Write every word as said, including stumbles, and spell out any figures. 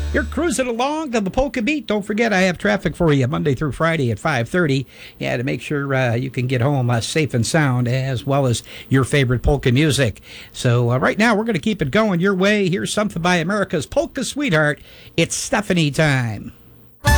You're cruising along to the Polka Beat. Don't forget, I have traffic for you Monday through Friday at five thirty. Yeah, to make sure uh, you can get home uh, safe and sound, as well as your favorite polka music. So uh, right now, we're going to keep it going your way. Here's something by America's polka sweetheart. It's Stephanie time.